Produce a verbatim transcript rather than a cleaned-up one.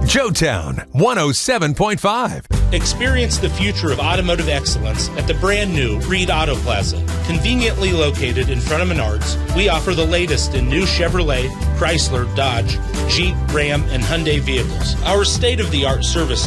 Joetown one oh seven point five. Experience the future of automotive excellence at the brand new Reed Auto Plaza. Conveniently located in front of Menards, we offer the latest in new Chevrolet, Chrysler, Dodge, Jeep, Ram, and Hyundai vehicles. Our state-of-the-art service